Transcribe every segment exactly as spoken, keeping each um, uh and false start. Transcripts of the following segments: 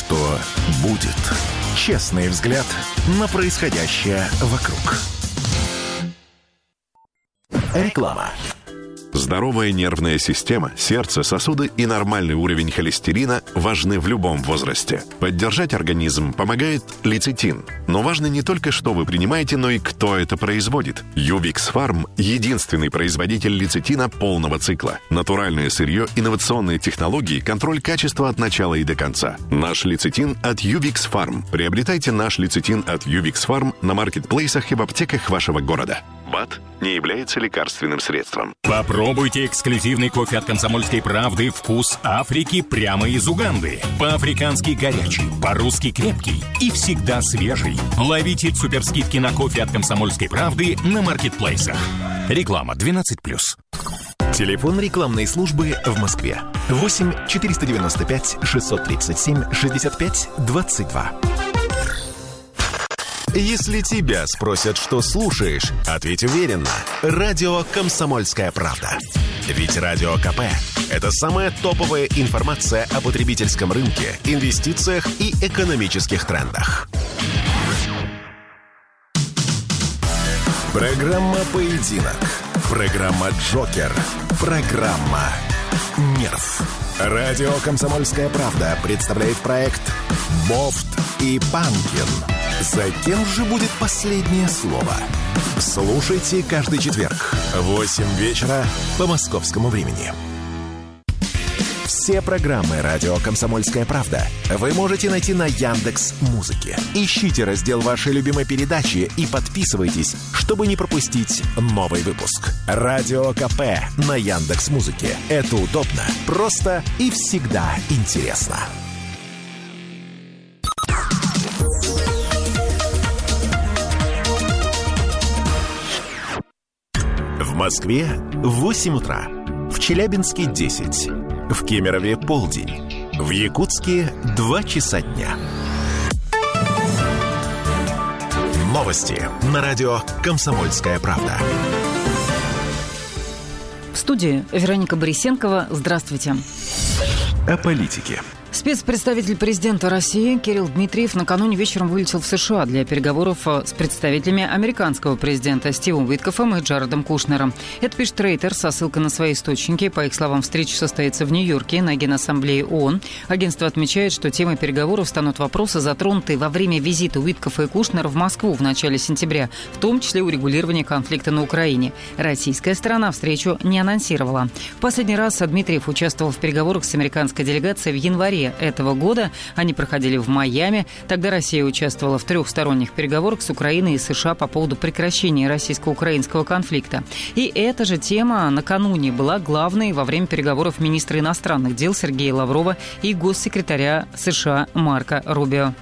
что будет. Честный взгляд на происходящее вокруг. Реклама. Здоровая нервная система, сердце, сосуды и нормальный уровень холестерина важны в любом возрасте. Поддержать организм помогает лецитин. Но важно не только, что вы принимаете, но и кто это производит. Ювикс Фарм – единственный производитель лецитина полного цикла. Натуральное сырье, инновационные технологии, контроль качества от начала и до конца. Наш лецитин от Ювикс Фарм. Приобретайте наш лецитин от Ювикс Фарм на маркетплейсах и в аптеках вашего города. БАД не является лекарственным средством. Попробуйте эксклюзивный кофе от «Комсомольской правды» «Вкус Африки» прямо из Уганды. По-африкански горячий, по-русски крепкий и всегда свежий. Ловите суперскидки на кофе от «Комсомольской правды» на маркетплейсах. Реклама двенадцать плюс. Телефон рекламной службы в Москве. восемь четыреста девяносто пять шестьсот тридцать семь шестьдесят пять двадцать два. Если тебя спросят, что слушаешь, ответь уверенно. Радио «Комсомольская правда». Ведь Радио КП – это самая топовая информация о потребительском рынке, инвестициях и экономических трендах. Программа «Поединок». Программа «Джокер». Программа «Нерв». Радио «Комсомольская правда» представляет проект «Бофт и Панкин». За кем же будет последнее слово? Слушайте каждый четверг в восемь вечера по московскому времени. Все программы «Радио Комсомольская правда» вы можете найти на Яндекс.Музыке. Ищите раздел вашей любимой передачи и подписывайтесь, чтобы не пропустить новый выпуск. Радио КП на Яндекс.Музыке. Это удобно, просто и всегда интересно. В Москве восемь утра, в Челябинске десять, в Кемерове полдень, в Якутске два часа дня. Новости на радио «Комсомольская правда». В студии Вероника Борисенкова. Здравствуйте. О политике. Спецпредставитель президента России Кирилл Дмитриев накануне вечером вылетел в США для переговоров с представителями американского президента Стивом Уиткофом и Джаредом Кушнером. Это пишет Рейтер со ссылкой на свои источники. По их словам, встреча состоится в Нью-Йорке на Генассамблее ООН. Агентство отмечает, что темой переговоров станут вопросы, затронутые во время визита Уиткофа и Кушнера в Москву в начале сентября, в том числе урегулирование конфликта на Украине. Российская сторона встречу не анонсировала. В последний раз Дмитриев участвовал в переговорах с американской делегацией в январе этого года. Они проходили в Майами. Тогда Россия участвовала в трехсторонних переговорах с Украиной и США по поводу прекращения российско-украинского конфликта. И эта же тема накануне была главной во время переговоров министра иностранных дел Сергея Лаврова и госсекретаря США Марко Рубио.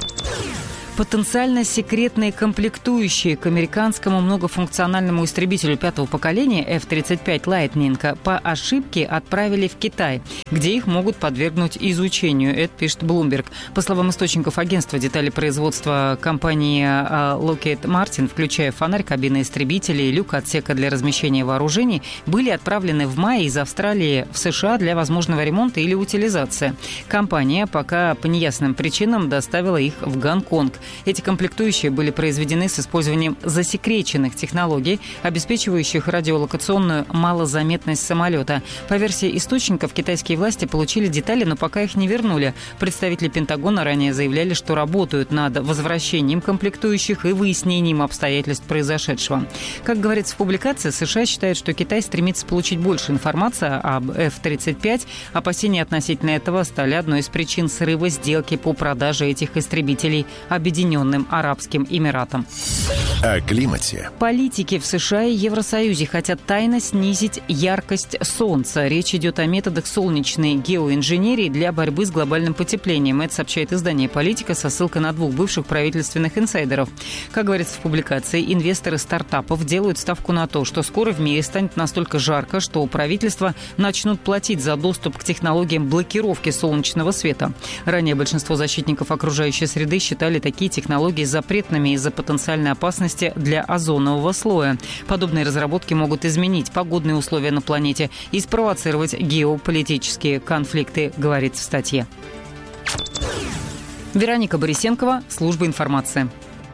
Потенциально секретные комплектующие к американскому многофункциональному истребителю пятого поколения эф тридцать пять Lightning по ошибке отправили в Китай, где их могут подвергнуть изучению. Это пишет Bloomberg. По словам источников агентства, детали производства компании Lockheed Martin, включая фонарь, кабины истребителя и люк отсека для размещения вооружений, были отправлены в мае из Австралии в США для возможного ремонта или утилизации. Компания пока по неясным причинам доставила их в Гонконг. Эти комплектующие были произведены с использованием засекреченных технологий, обеспечивающих радиолокационную малозаметность самолета. По версии источников, китайские власти получили детали, но пока их не вернули. Представители Пентагона ранее заявляли, что работают над возвращением комплектующих и выяснением обстоятельств произошедшего. Как говорится в публикации, США считают, что Китай стремится получить больше информации об эф тридцать пять. Опасения относительно этого стали одной из причин срыва сделки по продаже этих истребителей Объединенным Арабским Эмиратам. О климате. Политики в США и Евросоюзе хотят тайно снизить яркость Солнца. Речь идет о методах солнечной геоинженерии для борьбы с глобальным потеплением. Это сообщает издание «Политика» со ссылкой на двух бывших правительственных инсайдеров. Как говорится в публикации, инвесторы стартапов делают ставку на то, что скоро в мире станет настолько жарко, что правительства начнут платить за доступ к технологиям блокировки солнечного света. Ранее большинство защитников окружающей среды считали такие технологии запретными из-за потенциальной опасности для озонового слоя. Подобные разработки могут изменить погодные условия на планете и спровоцировать геополитические конфликты, говорится в статье. Вероника Борисенкова, служба информации.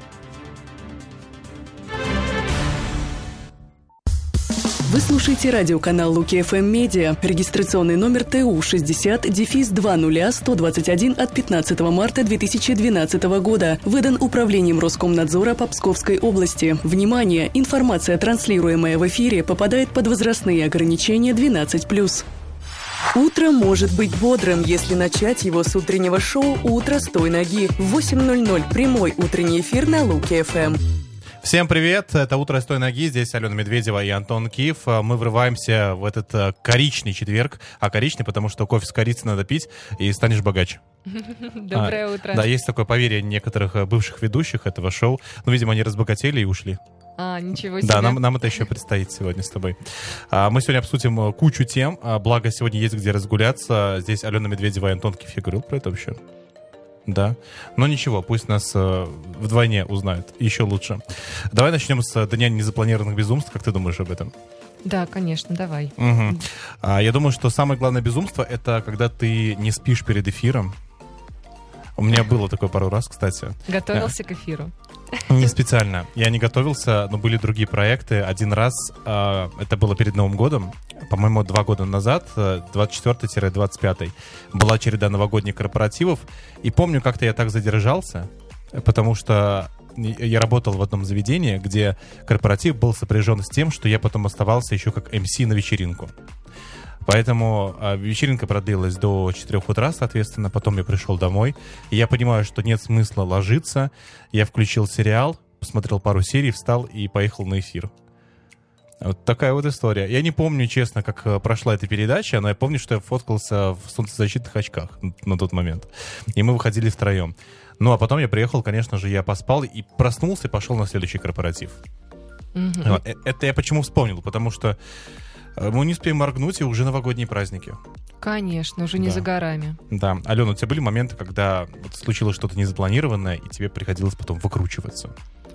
Вы слушаете радиоканал Луки эф эм Медиа. Регистрационный номер Т У шестьдесят дефис два ноль сто двадцать один от пятнадцатого марта две тысячи двенадцатого года. Выдан Управлением Роскомнадзора по Псковской области. Внимание! Информация, транслируемая в эфире, попадает под возрастные ограничения двенадцать плюс. Утро может быть бодрым, если начать его с утреннего шоу «Утро с той ноги». В восемь ноль ноль прямой утренний эфир на Луки эф эм. Всем привет, это «Утро с той ноги», здесь Алена Медведева и Антон Киев. Мы врываемся в этот коричный четверг, а коричный, потому что кофе с корицей надо пить, и станешь богаче. Доброе а, утро. Да, есть такое поверье некоторых бывших ведущих этого шоу, но, видимо, они разбогатели и ушли. А, ничего себе. Да, нам, нам это еще предстоит сегодня с тобой. А, мы сегодня обсудим кучу тем, а, благо сегодня есть где разгуляться. Здесь Алена Медведева и Антон Киев. Я говорил про это вообще? Да, но ничего, пусть нас э, вдвойне узнают, еще лучше. Давай начнем с Дня незапланированных безумств, как ты думаешь об этом? Да, конечно, давай. Угу. А, я думаю, что самое главное безумство — это когда ты не спишь перед эфиром. У меня было такое пару раз, кстати. Готовился а, к эфиру? Не специально. Я не готовился, но были другие проекты. Один раз, э, это было перед Новым годом, по-моему, два года назад, двадцать четвёртый — двадцать пятый, была череда новогодних корпоративов. И помню, как-то я так задержался, потому что я работал в одном заведении, где корпоратив был сопряжен с тем, что я потом оставался еще как эм си на вечеринку. Поэтому а, вечеринка продлилась до четырёх утра, соответственно, потом я пришел домой, и я понимаю, что нет смысла ложиться. Я включил сериал, посмотрел пару серий, встал и поехал на эфир. Вот такая вот история. Я не помню, честно, как прошла эта передача, но я помню, что я фоткался в солнцезащитных очках на тот момент. И мы выходили втроем. Ну, а потом я приехал, конечно же, я поспал и проснулся, и пошел на следующий корпоратив. Mm-hmm. Вот. Это я почему вспомнил? Потому что мы не успеем моргнуть, и уже новогодние праздники. Конечно, уже не да. за горами. Да. Алена, у тебя были моменты, когда вот случилось что-то незапланированное, и тебе приходилось потом выкручиваться?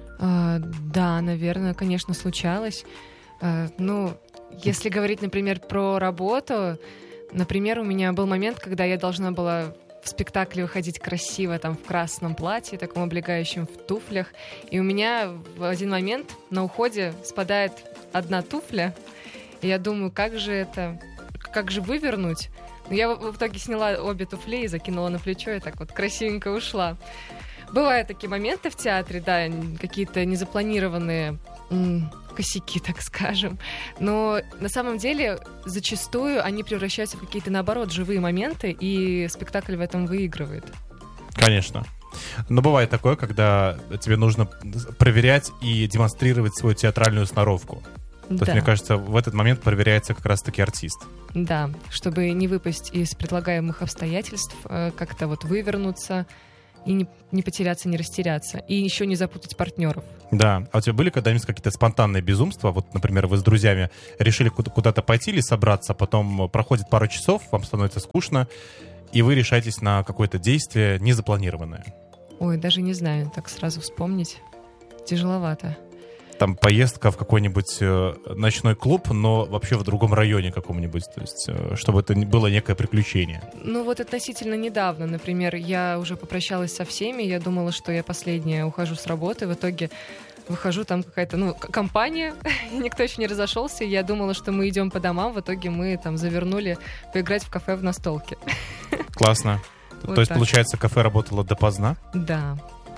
А, да, наверное, конечно, случалось. А, ну, если говорить, например, про работу, например, у меня был момент, когда я должна была в спектакле выходить красиво, там, в красном платье, таком облегающем, в туфлях. И у меня в один момент на уходе спадает одна туфля, и я думаю, как же это, как же вывернуть? Я в итоге сняла обе туфли и закинула на плечо, и так вот красивенько ушла. Бывают такие моменты в театре, да, какие-то незапланированные м- косяки, так скажем. Но на самом деле зачастую они превращаются в какие-то, наоборот, живые моменты, и спектакль в этом выигрывает. Конечно. Но бывает такое, когда тебе нужно проверять и демонстрировать свою театральную сноровку. То да. есть, мне кажется, в этот момент проверяется как раз-таки артист. Да, чтобы не выпасть из предлагаемых обстоятельств, как-то вот вывернуться и не, не потеряться, не растеряться. И еще не запутать партнеров. Да. А у тебя были когда-нибудь какие-то спонтанные безумства? Вот, например, вы с друзьями решили куда-то пойти или собраться, потом проходит пару часов, вам становится скучно, и вы решаетесь на какое-то действие незапланированное. Ой, даже не знаю, так сразу вспомнить тяжеловато. Там поездка в какой-нибудь э, ночной клуб, но вообще в другом районе каком-нибудь, то есть, э, чтобы это было некое приключение. Ну вот относительно недавно, например, я уже попрощалась со всеми, я думала, что я последняя ухожу с работы, в итоге выхожу, там какая-то, ну, компания, никто еще не разошелся, я думала, что мы идем по домам, в итоге мы там завернули поиграть в кафе в настолке. Классно. Вот то есть, так. Получается, кафе работало допоздна? Да.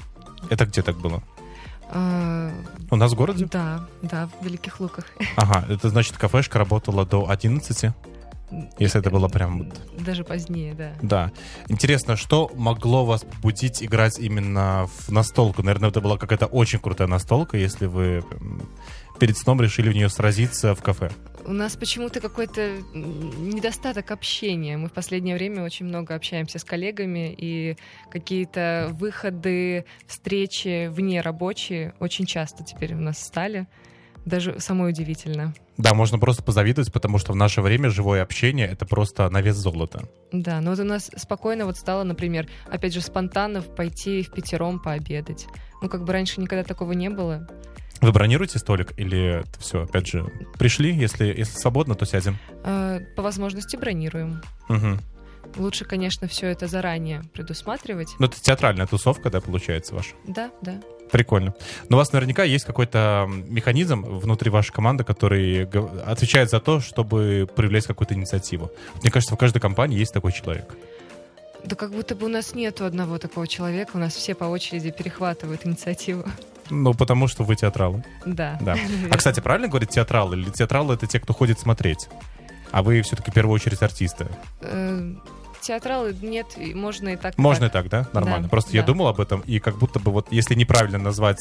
Это где так было? А, У нас в городе? Да, да, в Великих Луках. Ага, это значит, кафешка работала до одиннадцати? Если это было прям... Даже позднее, да. Да. Интересно, что могло вас побудить играть именно в настолку? Наверное, это была какая-то очень крутая настолка, если вы перед сном решили в нее сразиться в кафе. У нас почему-то какой-то недостаток общения. Мы в последнее время очень много общаемся с коллегами, и какие-то выходы, встречи вне рабочие очень часто теперь у нас стали. Даже самое удивительно. Да, можно просто позавидовать, потому что в наше время живое общение — это просто на вес золота. Да, но вот у нас спокойно вот стало, например, опять же, спонтанно пойти впятером пообедать. Ну, как бы раньше никогда такого не было. Вы бронируете столик или это все, опять же, пришли, если, если свободно, то сядем? А, по возможности бронируем. Угу. лучше, конечно, все это заранее предусматривать. Ну, это театральная тусовка, да, получается ваша? Да, да. Прикольно. Но у вас наверняка есть какой-то механизм внутри вашей команды, который отвечает за то, чтобы проявлять какую-то инициативу. Мне кажется, в каждой компании есть такой человек. Да как будто бы у нас нету одного такого человека, у нас все по очереди перехватывают инициативу. Ну, потому что вы театралы. Да. Да. А, кстати, правильно говорить театралы? Или театралы — это те, кто ходит смотреть? А вы все-таки в первую очередь артисты? Театралы нет, можно и так. Можно так. и так, да? Нормально. Да, Просто да. я думал об этом, и как будто бы вот если неправильно назвать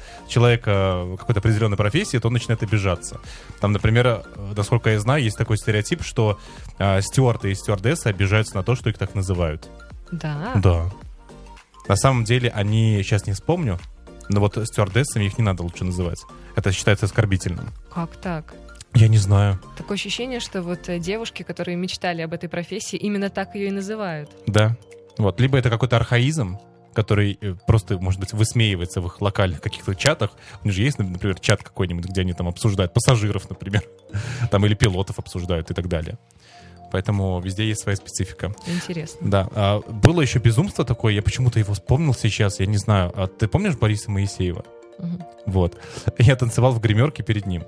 человека какой-то определенной профессии, то он начинает обижаться. Там, например, насколько я знаю, есть такой стереотип, что э, стюарды и стюардессы обижаются на то, что их так называют. Да? Да. На самом деле они, сейчас не вспомню, но вот стюардессами их не надо лучше называть. Это считается оскорбительным. Как так? Я не знаю. Такое ощущение, что вот девушки, которые мечтали об этой профессии, именно так ее и называют. Да. Вот. Либо это какой-то архаизм, который просто, может быть, высмеивается в их локальных каких-то чатах. У них же есть, например, чат какой-нибудь, где они там обсуждают пассажиров, например. Там или пилотов обсуждают и так далее. Поэтому везде есть своя специфика. Интересно. Да. А было еще безумство такое, я почему-то его вспомнил сейчас, я не знаю. А ты помнишь Бориса Моисеева? Угу. Вот. Я танцевал в гримерке перед ним.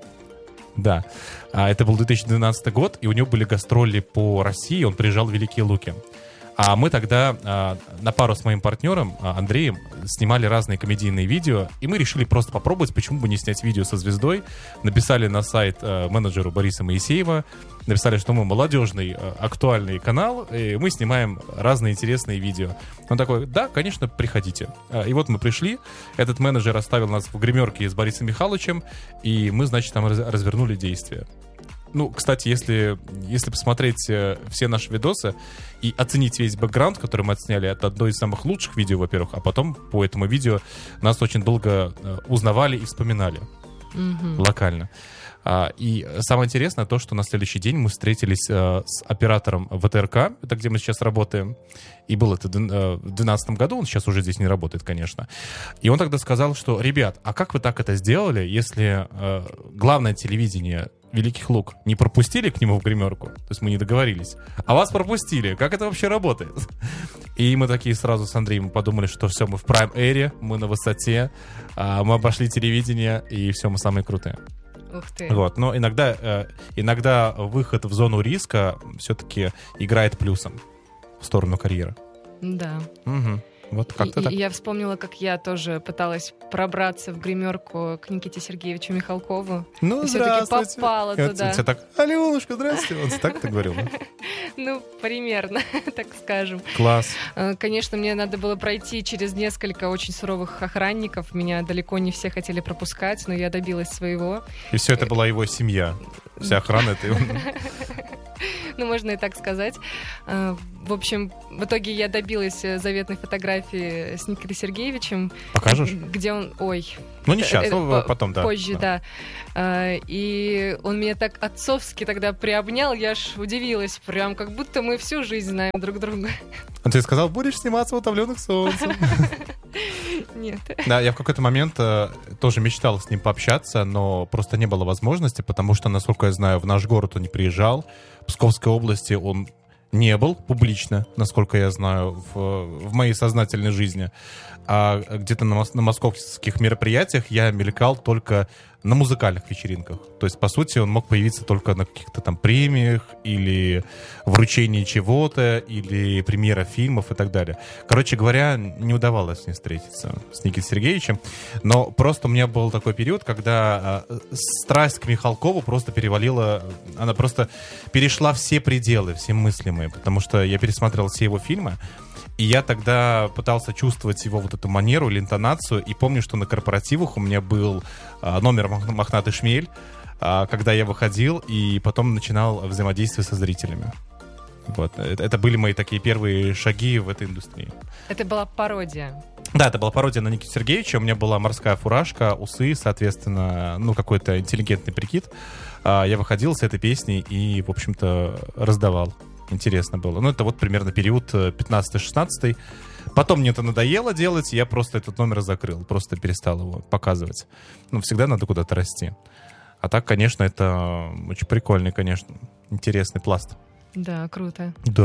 Да. А это был две тысячи двенадцатый год, и у него были гастроли по России, он приезжал в Великие Луки. А мы тогда а, на пару с моим партнером а, Андреем снимали разные комедийные видео, и мы решили просто попробовать, почему бы не снять видео со звездой. Написали на сайт а, менеджеру Бориса Моисеева, написали, что мы молодежный, а, актуальный канал, и мы снимаем разные интересные видео. Он такой: да, конечно, приходите. А, и вот мы пришли, этот менеджер оставил нас в гримерке с Борисом Михайловичем, и мы, значит, там раз, развернули действия. Ну, кстати, если, если посмотреть э, все наши видосы и оценить весь бэкграунд, который мы отсняли, это одно из самых лучших видео, во-первых, а потом по этому видео нас очень долго э, узнавали и вспоминали mm-hmm. локально. А, и самое интересное то, что на следующий день мы встретились э, с оператором ВТРК, это где мы сейчас работаем, и был это в две тысячи двенадцатом году, он сейчас уже здесь не работает, конечно. И он тогда сказал, что: ребят, а как вы так это сделали, если э, главное телевидение Великих Луг не пропустили к нему в гримерку, то есть мы не договорились, а вас пропустили, как это вообще работает? И мы такие сразу с Андреем подумали, что все, мы в прайм-эре, мы на высоте, э, мы обошли телевидение, и все, мы самые крутые. Ух ты. Вот. Но иногда, э, иногда выход в зону риска все-таки играет плюсом в сторону карьеры. Да. Угу. Вот как-то и, так. И я вспомнила, как я тоже пыталась пробраться в гримерку к Никите Сергеевичу Михалкову. Ну, и все-таки здравствуйте. попала и туда. Вот все так: Аленушка, здравствуйте. Вот так ты говорил? Ну, примерно, так скажем. Класс. Конечно, мне надо было пройти через несколько очень суровых охранников. Меня далеко не все хотели пропускать, но я добилась своего. И все это была его семья. Вся охрана — это его. Ну, можно и так сказать. В общем, в итоге я добилась заветной фотографии с Никитой Сергеевичем. Покажешь? Где он... Ой. Ну, не сейчас, это, ну, потом, да. Позже, да. да. И он меня так отцовски тогда приобнял, я аж удивилась. Прям как будто мы всю жизнь знаем друг друга. А ты сказал: будешь сниматься в «Утомленных солнцем»? Нет. Да, я в какой-то момент э, тоже мечтал с ним пообщаться, но просто не было возможности, потому что, насколько я знаю, в наш город он не приезжал. В Псковской области он не был публично, насколько я знаю, в, в моей сознательной жизни. А где-то на, на московских мероприятиях я мелькал только на музыкальных вечеринках. То есть, по сути, он мог появиться только на каких-то там премиях или вручении чего-то, или премьера фильмов и так далее. Короче говоря, не удавалось мне встретиться с Никитой Сергеевичем. Но просто у меня был такой период, когда э, страсть к Михалкову просто перевалила, она просто перешла все пределы, все мыслимые, потому что я пересматривал все его фильмы. И я тогда пытался чувствовать его вот эту манеру или интонацию. И помню, что на корпоративах у меня был а, номер «Мохнатый шмель», а, когда я выходил и потом начинал взаимодействие со зрителями. Вот. Это, это были мои такие первые шаги в этой индустрии. Это была пародия. Да, это была пародия на Никиту Сергеевича. У меня была морская фуражка, усы, соответственно, ну, какой-то интеллигентный прикид. А, я выходил с этой песней и, в общем-то, раздавал. Интересно было. Ну, это вот примерно период пятнадцатый-шестнадцатый. Потом мне это надоело делать, я просто этот номер закрыл, просто перестал его показывать. Ну, всегда надо куда-то расти. А так, конечно, это очень прикольный, конечно, интересный пласт. Да, круто. Да.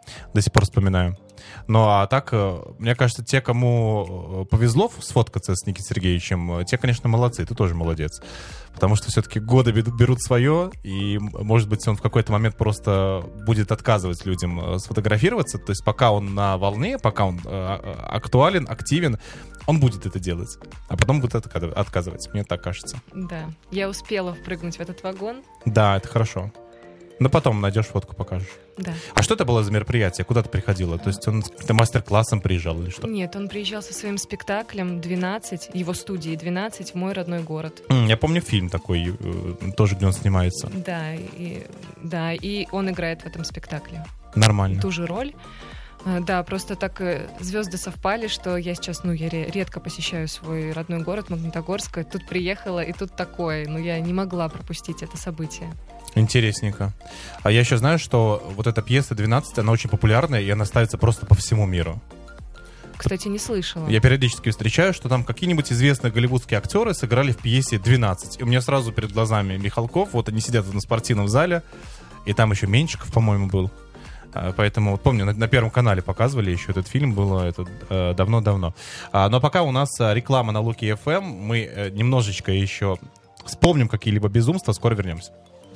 До сих пор вспоминаю. Ну, а так, мне кажется, те, кому повезло сфоткаться с Никитой Сергеевичем, те, конечно, молодцы, ты тоже молодец. Потому что все-таки годы берут свое, и, может быть, он в какой-то момент просто будет отказывать людям сфотографироваться. То есть пока он на волне, пока он актуален, активен, он будет это делать. А потом будет отказывать, мне так кажется. Да, я успела впрыгнуть в этот вагон. Да, это хорошо. Но потом найдешь фотку, покажешь. Да. А что это было за мероприятие? Куда ты приходила? То есть он с каким-то мастер-классом приезжал или что? Нет, он приезжал со своим спектаклем «двенадцать», его студии «двенадцать» в мой родной город. Mm, я помню фильм такой, тоже, где он снимается. Да, и, да, и он играет в этом спектакле. Нормально. Ту же роль. Да, просто так звезды совпали, что я сейчас, ну, я редко посещаю свой родной город Магнитогорск. Тут приехала, и тут такое. Но я не могла пропустить это событие. Интересненько. А я еще знаю, что вот эта пьеса «двенадцать», она очень популярная, и она ставится просто по всему миру. Кстати, не слышала. Я периодически встречаю, что там какие-нибудь известные голливудские актеры сыграли в пьесе «двенадцать». И у меня сразу перед глазами Михалков, вот они сидят на спортивном зале, и там еще Меньшиков, по-моему, был. Поэтому, вот помню, на, на Первом канале показывали еще этот фильм, было это э, давно-давно. А, но пока у нас реклама на Луки эф эм, мы э, немножечко еще вспомним какие-либо безумства, скоро вернемся.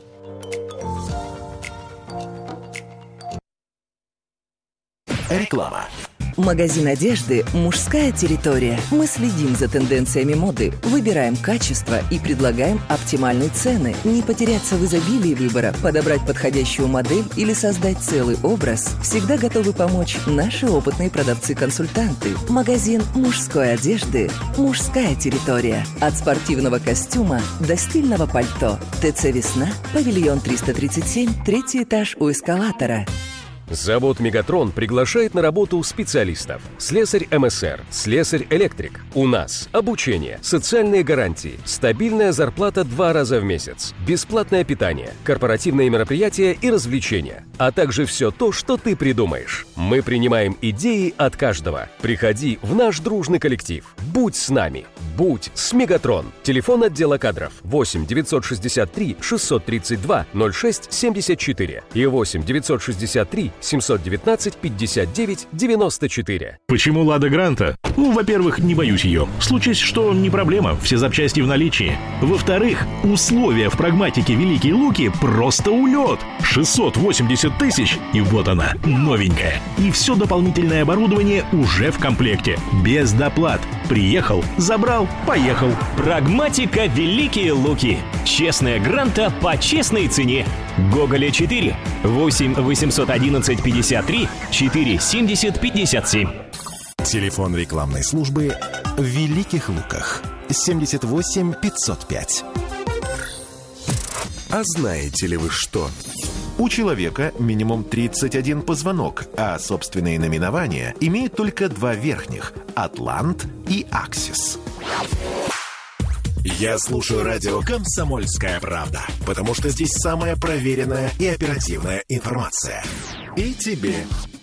Реклама. Магазин одежды «Мужская территория». Мы следим за тенденциями моды, выбираем качество и предлагаем оптимальные цены. Не потеряться в изобилии выбора, подобрать подходящую модель или создать целый образ. Всегда готовы помочь наши опытные продавцы-консультанты. Магазин мужской одежды «Мужская территория». От спортивного костюма до стильного пальто. ТЦ «Весна», павильон триста тридцать семь, третий этаж у эскалатора. Завод «Мегатрон» приглашает на работу специалистов. Слесарь эм эс эр, слесарь-электрик. У нас обучение, социальные гарантии, стабильная зарплата два раза в месяц, бесплатное питание, корпоративные мероприятия и развлечения, а также все то, что ты придумаешь. Мы принимаем идеи от каждого. Приходи в наш дружный коллектив. Будь с нами. Будь с «Мегатрон». Телефон отдела кадров восемь девятьсот шестьдесят три шестьсот тридцать два ноль шесть семьдесят четыре и восемь девятьсот шестьдесят три семьсот девятнадцать пятьдесят девять девяносто четыре. Почему «Лада Гранта»? Ну, во-первых, не боюсь ее. Случись, что не проблема, все запчасти в наличии. Во-вторых, условия в прагматике «Великие Луки» просто улет. шестьсот восемьдесят тысяч, и вот она, новенькая. И все дополнительное оборудование уже в комплекте. Без доплат. Приехал, забрал, поехал. Прагматика «Великие Луки». Честная Гранта по честной цене. Гоголя четыре, восемь восемьсот одиннадцать пятьдесят три четыре семьдесят пятьдесят семь. Телефон рекламной службы в Великих Луках семьдесят восемь пятьсот пять. А знаете ли вы что? У человека минимум тридцать один позвонок, а собственные наименования имеют только два верхних – Атлант и Аксис. Я слушаю радио «Комсомольская правда», потому что здесь самая проверенная и оперативная информация. И тебе